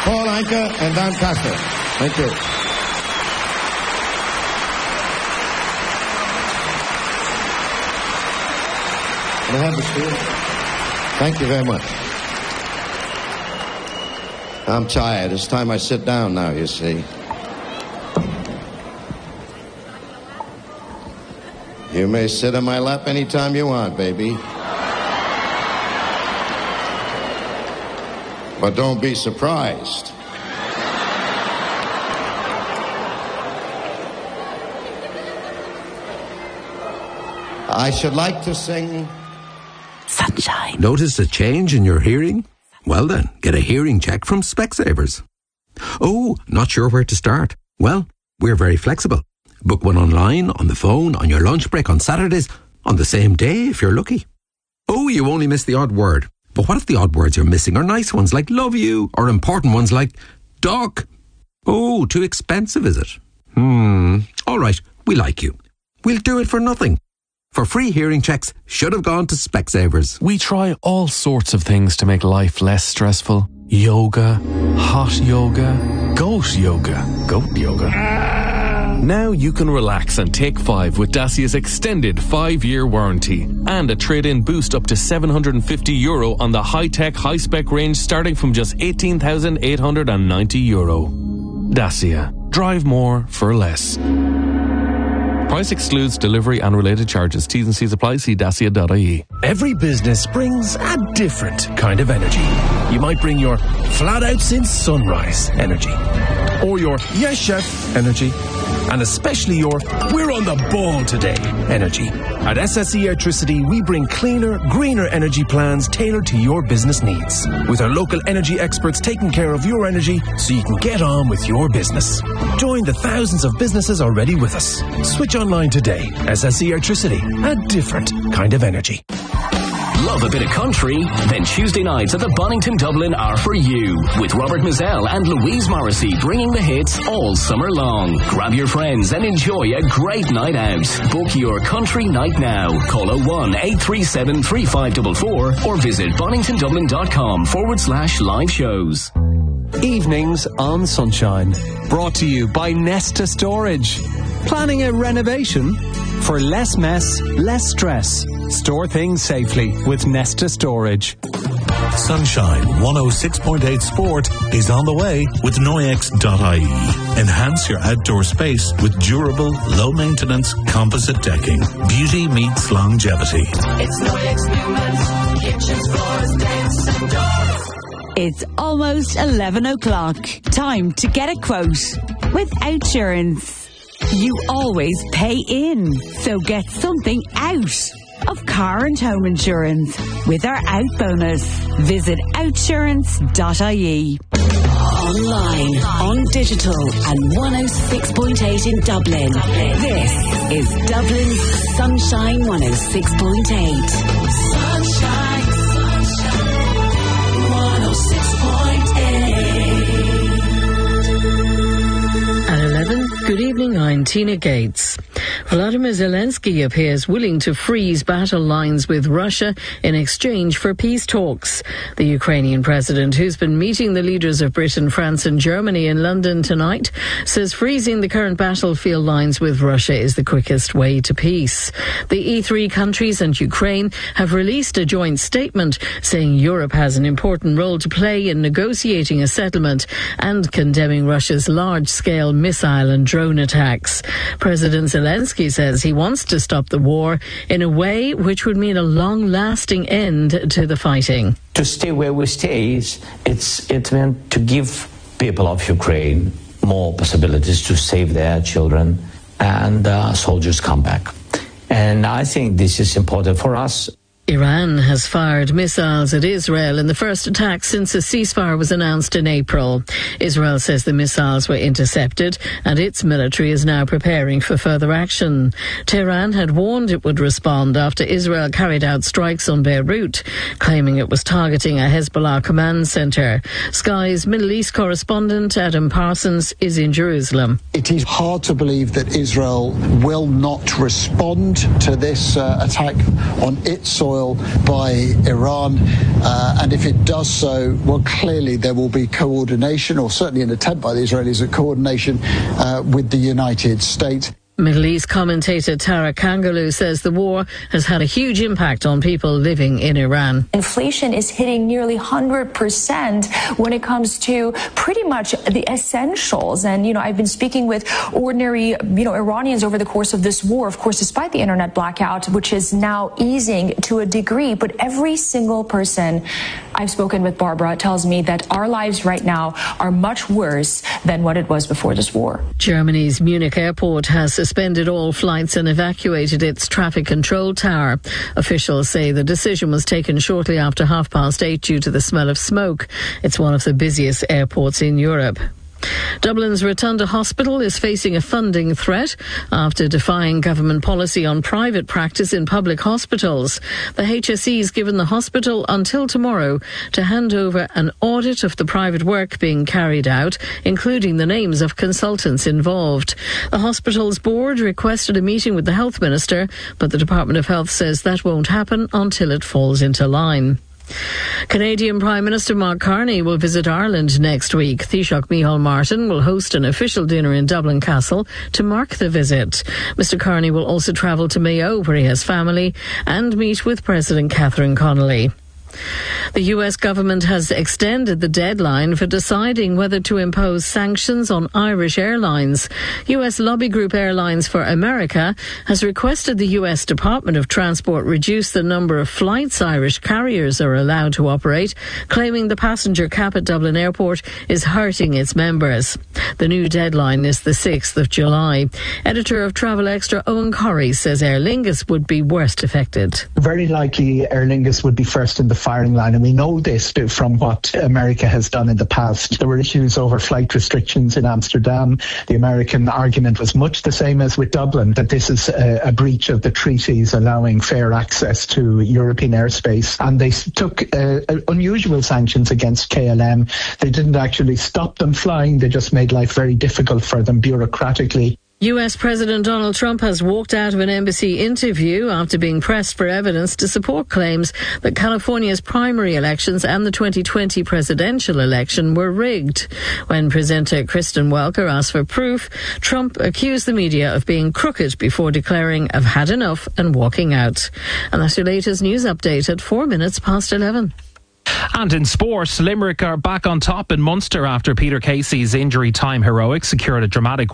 Paul Anka and Dan Costa. Thank you. Can I have the stool? Thank you very much. I'm tired. It's time I sit down now, you see. You may sit on my lap anytime you want, baby. But don't be surprised. I should like to sing Sunshine. Notice a change in your hearing? Well then, get a hearing check from Specsavers. Oh, not sure where to start? Well, we're very flexible. Book one online, on the phone, on your lunch break, on Saturdays, on the same day if you're lucky. Oh, you only missed the odd word. But what if the odd words you're missing are nice ones like love you, or important ones like doc? Oh, too expensive, is it? All right, we like you. We'll do it for nothing. For free hearing checks, should have gone to Specsavers. We try all sorts of things to make life less stressful. Yoga, hot yoga, goat yoga. Now you can relax and take 5 with Dacia's extended 5-year warranty and a trade-in boost up to €750 on the high-tech, high-spec range starting from just €18,890. Dacia. Drive more for less. Price excludes delivery and related charges. T's and C's apply. See dacia.ie. Every business brings a different kind of energy. You might bring your flat out since sunrise energy, or your yes chef energy, and especially your we're on the ball today energy. At SSE Electricity, we bring cleaner, greener energy plans tailored to your business needs, with our local energy experts taking care of your energy so you can get on with your business. Join the thousands of businesses already with us. Switch online today. SSE Electricity, a different kind of energy. Love a bit of country? Then Tuesday nights at the Bonington Dublin are for you, with Robert Mizell and Louise Morrissey bringing the hits all summer long. Grab your friends and enjoy a great night out. Book your country night now. Call 01837-3544 or visit boningtondublin.com/live shows. Evenings on Sunshine, brought to you by Nesta Storage. Planning a renovation? For less mess, less stress. Store things safely with Nesta Storage. Sunshine 106.8 Sport is on the way with Noyex.ie. Enhance your outdoor space with durable, low-maintenance composite decking. Beauty meets longevity. It's Noyex Newman's kitchens, floors, desks and doors. It's almost 11 o'clock. Time to get a quote with Outsurance. You always pay in, so get something out of car and home insurance with our out bonus. Visit outsurance.ie. Online, on digital, and 106.8 in Dublin. This is Dublin's Sunshine 106.8. Sunshine, 106.8. At 11, good evening, I'm Tina Gates. Volodymyr Zelensky appears willing to freeze battle lines with Russia in exchange for peace talks. The Ukrainian president, who's been meeting the leaders of Britain, France and Germany in London tonight, says freezing the current battlefield lines with Russia is the quickest way to peace. The E3 countries and Ukraine have released a joint statement saying Europe has an important role to play in negotiating a settlement and condemning Russia's large-scale missile and drone attacks. President Zelensky says he wants to stop the war in a way which would mean a long-lasting end to the fighting. To stay where we stay, it's meant to give people of Ukraine more possibilities to save their children and soldiers come back. And I think this is important for us. Iran has fired missiles at Israel in the first attack since a ceasefire was announced in April. Israel says the missiles were intercepted and its military is now preparing for further action. Tehran had warned it would respond after Israel carried out strikes on Beirut, claiming it was targeting a Hezbollah command center. Sky's Middle East correspondent Adam Parsons is in Jerusalem. It is hard to believe that Israel will not respond to this attack on its soil soil by Iran. And if it does so, well, clearly there will be coordination, or certainly an attempt by the Israelis at coordination with the United States. Middle East commentator Tara Kangaloo says the war has had a huge impact on people living in Iran. Inflation is hitting nearly 100% when it comes to pretty much the essentials. And, I've been speaking with ordinary, Iranians over the course of this war, of course, despite the internet blackout, which is now easing to a degree. But every single person I've spoken with, Barbara, tells me that our lives right now are much worse than what it was before this war. Germany's Munich airport has suspended all flights and evacuated its traffic control tower. Officials say the decision was taken shortly after 8:30 due to the smell of smoke. It's one of the busiest airports in Europe. Dublin's Rotunda Hospital is facing a funding threat after defying government policy on private practice in public hospitals. The HSE's given the hospital until tomorrow to hand over an audit of the private work being carried out, including the names of consultants involved. The hospital's board requested a meeting with the Health Minister, but the Department of Health says that won't happen until it falls into line. Canadian Prime Minister Mark Carney will visit Ireland next week. Taoiseach Micheál Martin will host an official dinner in Dublin Castle to mark the visit. Mr Carney will also travel to Mayo, where he has family, and meet with President Catherine Connolly. The US government has extended the deadline for deciding whether to impose sanctions on Irish airlines. US lobby group Airlines for America has requested the US Department of Transport reduce the number of flights Irish carriers are allowed to operate, claiming the passenger cap at Dublin Airport is hurting its members. The new deadline is the 6th of July. Editor of Travel Extra Owen Corrie says Aer Lingus would be worst affected. Very likely Aer Lingus would be first in the firing line, and we know this from what America has done in the past. There were issues over flight restrictions in Amsterdam. The American argument was much the same as with Dublin, that this is a breach of the treaties allowing fair access to European airspace, and they took unusual sanctions against KLM. They didn't actually stop them flying, they just made life very difficult for them bureaucratically. US President Donald Trump has walked out of an embassy interview after being pressed for evidence to support claims that California's primary elections and the 2020 presidential election were rigged. When presenter Kristen Welker asked for proof, Trump accused the media of being crooked before declaring, "I've had enough," and walking out. And that's your latest news update at 11:04. And in sport, Limerick are back on top in Munster after Peter Casey's injury time heroics secured a dramatic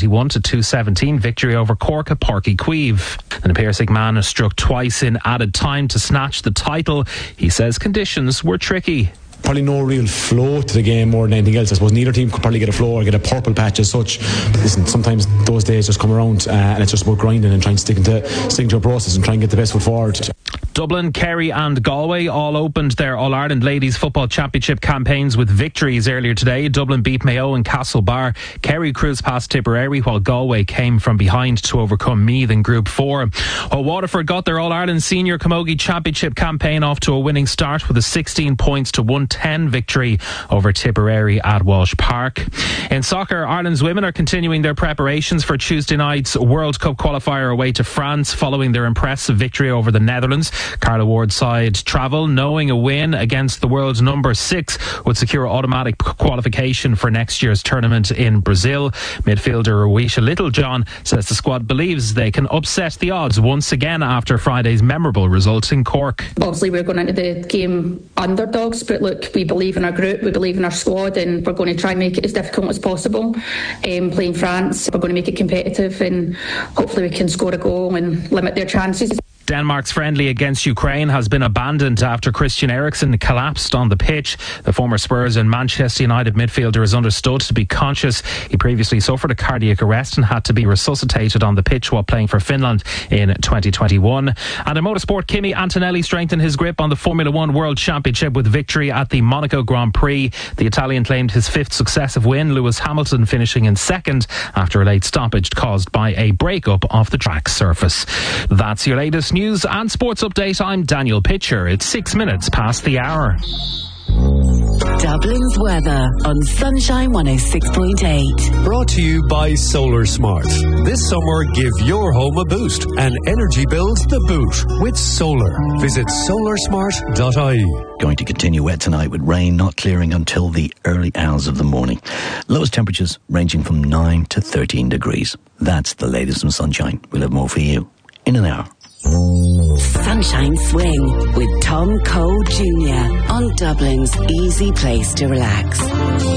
121-217 victory over Cork at Páirc Uí Chaoimh. And Pierce McMahon has struck twice in added time to snatch the title. He says conditions were tricky. Probably no real flow to the game more than anything else. I suppose neither team could probably get a flow or get a purple patch as such. But listen, sometimes those days just come around and it's just about grinding and trying to stick to a process and try and get the best foot forward. Dublin, Kerry and Galway all opened their All-Ireland Ladies Football Championship campaigns with victories earlier today. Dublin beat Mayo and Castlebar. Kerry cruised past Tipperary, while Galway came from behind to overcome Meath in Group 4. Waterford got their All-Ireland Senior Camogie Championship campaign off to a winning start with a 16 points to 110 victory over Tipperary at Walsh Park. In soccer, Ireland's women are continuing their preparations for Tuesday night's World Cup qualifier away to France following their impressive victory over the Netherlands. Carla Ward's side travel knowing a win against the world's number 6 would secure automatic qualification for next year's tournament in Brazil. Midfielder Ruisha Littlejohn says the squad believes they can upset the odds once again after Friday's memorable result in Cork. Obviously we're going into the game underdogs, but look, we believe in our group, we believe in our squad, and we're going to try and make it as difficult as possible. Playing France, we're going to make it competitive and hopefully we can score a goal and limit their chances. Denmark's friendly against Ukraine has been abandoned after Christian Eriksen collapsed on the pitch. The former Spurs and Manchester United midfielder is understood to be conscious. He previously suffered a cardiac arrest and had to be resuscitated on the pitch while playing for Finland in 2021. And in motorsport, Kimi Antonelli strengthened his grip on the Formula One World Championship with victory at the Monaco Grand Prix. The Italian claimed his 5th successive win, Lewis Hamilton finishing in 2nd after a late stoppage caused by a breakup of the track surface. That's your latest news and sports update. I'm Daniel Pitcher. It's 6 minutes past the hour. Dublin's weather on Sunshine 106.8. Brought to you by Solar Smart. This summer, give your home a boost and energy bills the boot with solar. Visit solarsmart.ie. Going to continue wet tonight with rain not clearing until the early hours of the morning. Lowest temperatures ranging from 9 to 13 degrees. That's the latest from Sunshine. We'll have more for you in an hour. Sunshine Swing with Tom Cole Jr. on Dublin's easy place to relax.